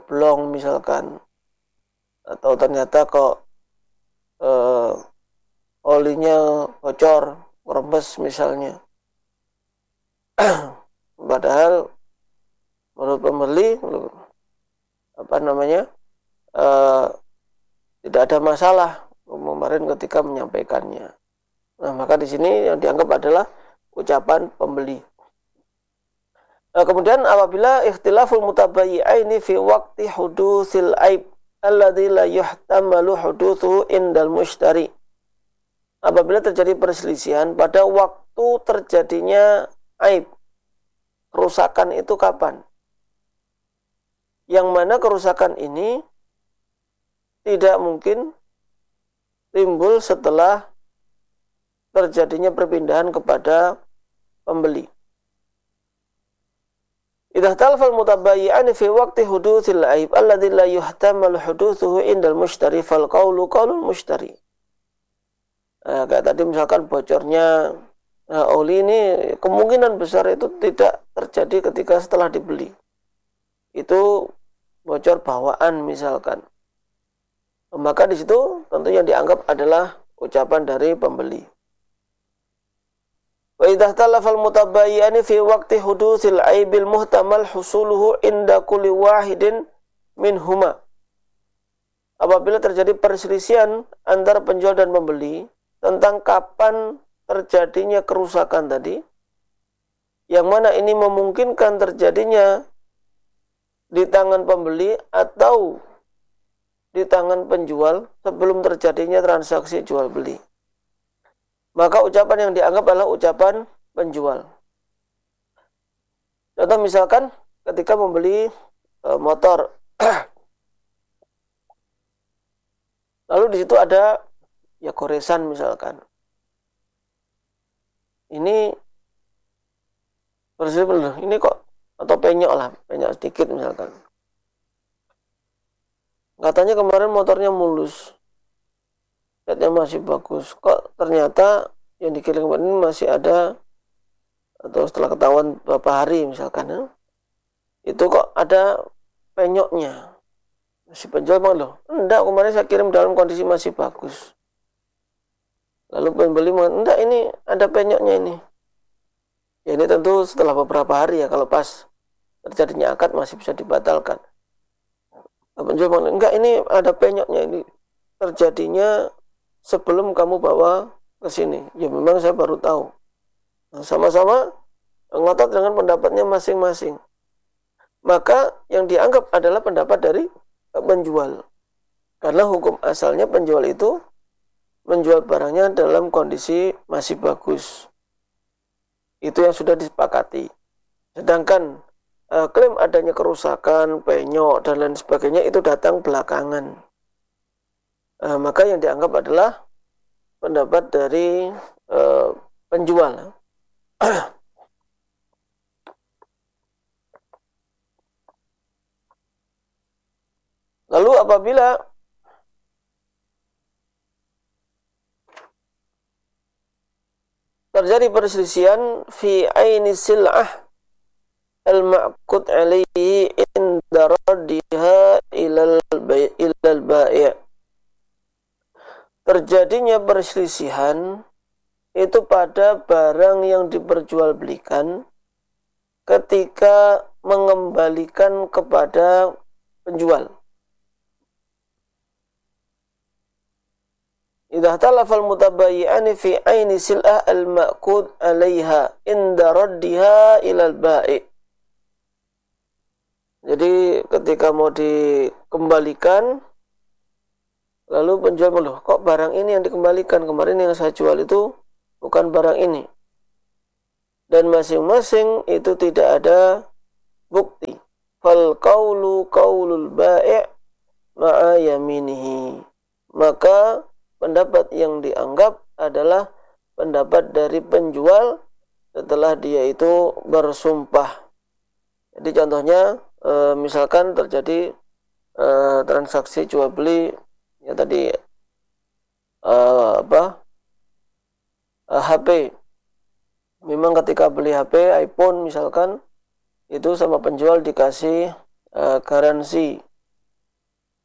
blong misalkan, atau ternyata kok olinya bocor, rembes misalnya. Padahal menurut pembeli tidak ada masalah kemarin ketika menyampaikannya. Nah, maka di sini yang dianggap adalah ucapan pembeli. Kemudian apabila ikhtilaful mutabayyi'aini fi waqti hudutsil aib alladzi la yuhtamalu hudutsuhu indal mushtari. Apabila terjadi perselisihan pada waktu terjadinya aib, kerusakan itu kapan? Yang mana kerusakan ini tidak mungkin timbul setelah terjadinya perpindahan kepada pembeli. Idza talafal mutabayyi'an fi waqti hudutsil aib alladzi la yuhtamalu hudutsuhu indal mushtari fal qawlu qaulul mushtari. Kayak tadi misalkan bocornya oli ini kemungkinan besar itu tidak terjadi ketika setelah dibeli. Itu bocor bawaan misalkan. Maka di situ tentu yang dianggap adalah ucapan dari pembeli. Wa idza talafal mutabayyi'ani fi waqti hudutsil aibil muhtamal husuluhu inda kulli wahidin minhuma. Apabila terjadi perselisihan antara penjual dan pembeli tentang kapan terjadinya kerusakan tadi, yang mana ini memungkinkan terjadinya di tangan pembeli atau di tangan penjual sebelum terjadinya transaksi jual beli, maka ucapan yang dianggap adalah ucapan penjual. Contoh misalkan ketika membeli motor, lalu di situ ada ya goresan misalkan. Ini bersih, ini kok atau penyok lah, penyok sedikit misalkan. Katanya kemarin motornya mulus, catnya masih bagus. Kok ternyata yang dikirim ini masih ada, atau setelah ketahuan beberapa hari misalkan, itu kok ada penyoknya. Si penjual bilang, loh, enggak, kemarin saya kirim dalam kondisi masih bagus. Lalu pembeli mengatakan, enggak, ini ada penyoknya ini. Ya ini tentu setelah beberapa hari ya, kalau pas terjadinya akad masih bisa dibatalkan. Penjual mengatakan, enggak, ini ada penyoknya, ini terjadinya sebelum kamu bawa ke sini. Ya memang saya baru tahu. Nah, sama-sama ngotot dengan pendapatnya masing-masing. Maka yang dianggap adalah pendapat dari penjual. Karena hukum asalnya penjual itu menjual barangnya dalam kondisi masih bagus. Itu yang sudah disepakati. Sedangkan klaim adanya kerusakan, penyok, dan lain sebagainya itu datang belakangan. Maka yang dianggap adalah pendapat dari penjual. Lalu apabila terjadi perselisihan fi aini sil'ah al-ma'qud alaihi inda raddiha ilal bai'. Terjadinya perselisihan itu pada barang yang diperjualbelikan ketika mengembalikan kepada penjual. Idza talafal mutabayyi'ani fi aini sil'ah al-ma'qud 'alaiha inda raddiha ilal bai'. Jadi ketika mau dikembalikan, lalu penjual mengeluh, kok barang ini yang dikembalikan, kemarin yang saya jual itu bukan barang ini. Dan masing-masing itu tidak ada bukti. Fal qawlu qawlul bai' ma'a yaminihi. Maka pendapat yang dianggap adalah pendapat dari penjual setelah dia itu bersumpah. Jadi contohnya misalkan terjadi transaksi jual beli ya tadi HP. Memang ketika beli HP iPhone misalkan itu sama penjual dikasih garansi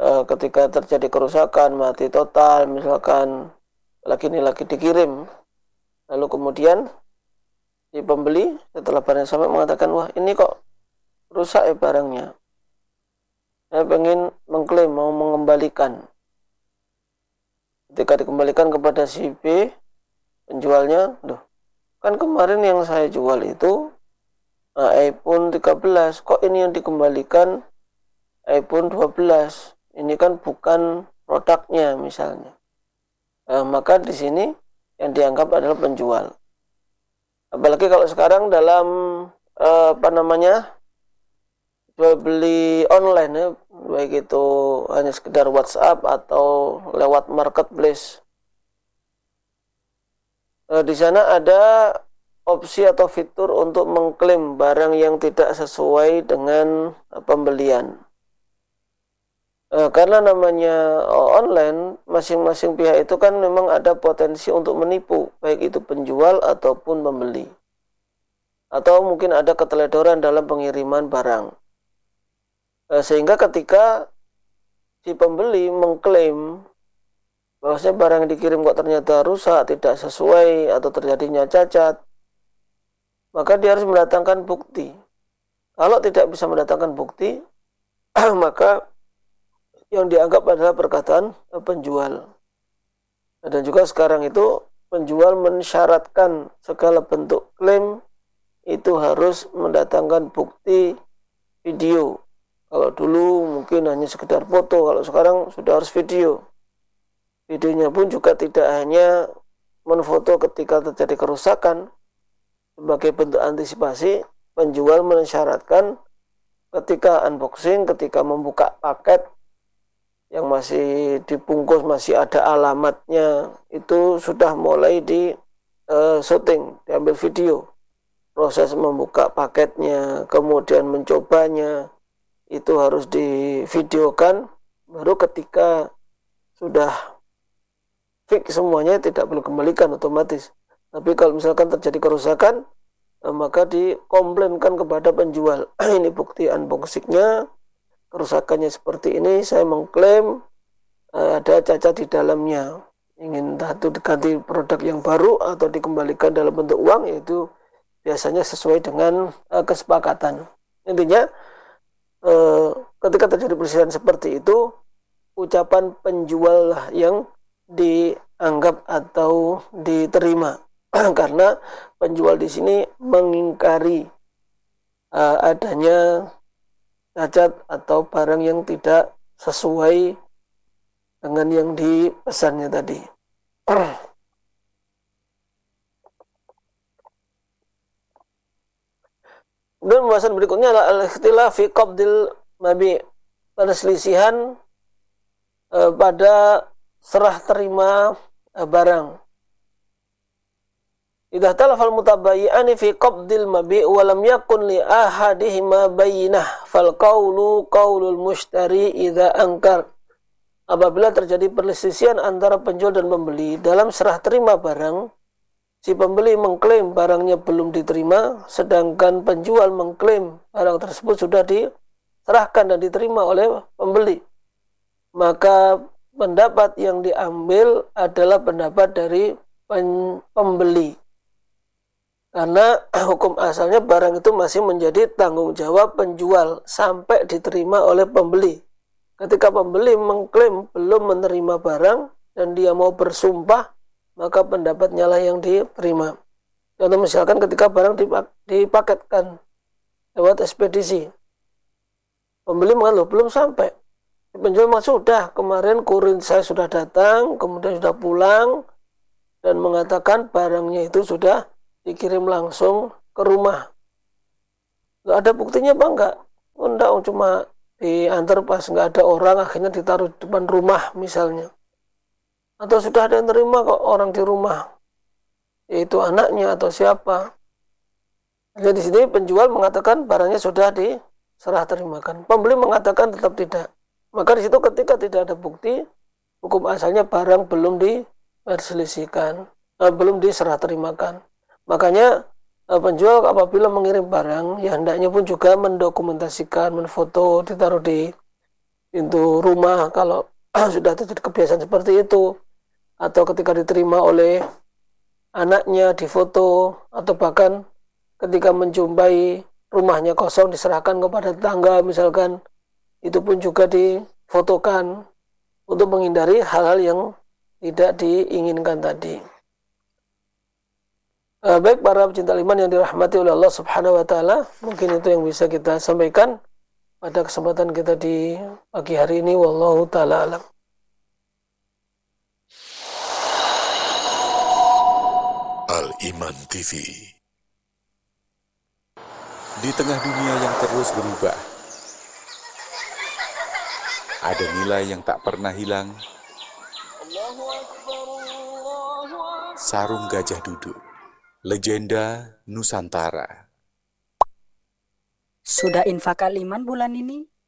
ketika terjadi kerusakan, mati total, misalkan ini lagi dikirim, lalu kemudian si pembeli setelah barang sampai mengatakan, wah ini kok rusak ya barangnya, saya pengen mengklaim, mau mengembalikan. Ketika dikembalikan kepada si B, penjualnya, loh kan kemarin yang saya jual itu iPhone 13, kok ini yang dikembalikan iPhone 12, ini kan bukan produknya misalnya. Maka di sini yang dianggap adalah penjual. Apalagi kalau sekarang dalam jual beli online ya, baik itu hanya sekedar WhatsApp atau lewat marketplace. Di sana ada opsi atau fitur untuk mengklaim barang yang tidak sesuai dengan pembelian. Karena namanya online, masing-masing pihak itu kan memang ada potensi untuk menipu, baik itu penjual ataupun pembeli. Atau mungkin ada keteledoran dalam pengiriman barang. Sehingga ketika si pembeli mengklaim bahwasanya barang yang dikirim kok ternyata rusak, tidak sesuai, atau terjadinya cacat, maka dia harus mendatangkan bukti. Kalau tidak bisa mendatangkan bukti, maka yang dianggap adalah perkataan penjual. Dan juga sekarang itu penjual mensyaratkan segala bentuk klaim itu harus mendatangkan bukti video. Kalau dulu mungkin hanya sekedar foto, kalau sekarang sudah harus video. Videonya pun juga tidak hanya menfoto ketika terjadi kerusakan. Sebagai bentuk antisipasi, penjual mensyaratkan ketika unboxing, ketika membuka paket yang masih dibungkus, masih ada alamatnya, itu sudah mulai di syuting, diambil video. Proses membuka paketnya, kemudian mencobanya, itu harus divideokan. Baru ketika sudah fix semuanya, tidak perlu kembalikan otomatis. Tapi kalau misalkan terjadi kerusakan, maka dikomplainkan kepada penjual. Ini bukti unboxingnya, kerusakannya seperti ini, saya mengklaim ada cacat di dalamnya, ingin satu diganti produk yang baru atau dikembalikan dalam bentuk uang, yaitu biasanya sesuai dengan kesepakatan. Intinya ketika terjadi perselisihan seperti itu, ucapan penjual lah yang dianggap atau diterima. Karena penjual di sini mengingkari adanya cacat atau barang yang tidak sesuai dengan yang dipesannya tadi. Kemudian pembahasan berikutnya adalah al-ikhtilaf fi qabdil mabi', perselisihan pada serah terima barang. Idza talafal mutabayyi'ani fi qabdil mabi' wa lam yakun li ahadihima bayyinah fal qawlu qawlul mushtari idza ankar. Apabila terjadi perselisihan antara penjual dan pembeli dalam serah terima barang, si pembeli mengklaim barangnya belum diterima, sedangkan penjual mengklaim barang tersebut sudah diserahkan dan diterima oleh pembeli. Maka pendapat yang diambil adalah pendapat dari pembeli. Karena hukum asalnya barang itu masih menjadi tanggung jawab penjual sampai diterima oleh pembeli. Ketika pembeli mengklaim belum menerima barang dan dia mau bersumpah, maka pendapatnya lah yang diterima. Contoh misalkan ketika barang dipaketkan lewat ekspedisi, pembeli mengatakan belum sampai. Penjual sudah, kemarin kurir saya sudah datang, kemudian sudah pulang dan mengatakan barangnya itu sudah dikirim langsung ke rumah. Nggak ada buktinya apa enggak? Oh, enggak, cuma diantar pas nggak ada orang, akhirnya ditaruh di depan rumah misalnya. Atau sudah ada yang terima kok orang di rumah, yaitu anaknya atau siapa. Jadi di sini penjual mengatakan barangnya sudah diserah terimakan. Pembeli mengatakan tetap tidak. Maka di situ ketika tidak ada bukti, hukum asalnya barang belum diperselisihkan, belum diserah terimakan. Makanya penjual apabila mengirim barang, ya hendaknya pun juga mendokumentasikan, menfoto, ditaruh di pintu rumah kalau sudah terjadi kebiasaan seperti itu, atau ketika diterima oleh anaknya difoto, atau bahkan ketika menjumpai rumahnya kosong diserahkan kepada tetangga misalkan, itu pun juga difotokan untuk menghindari hal-hal yang tidak diinginkan tadi. Baik para pecinta iman yang dirahmati oleh Allah Subhanahu wa taala, mungkin itu yang bisa kita sampaikan pada kesempatan kita di pagi hari ini. Wallahu taala alam. Al-Iman TV. Di tengah dunia yang terus berubah, ada nilai yang tak pernah hilang. Sarung Gajah Duduk, legenda Nusantara. Sudah infak Al-Iman bulan ini?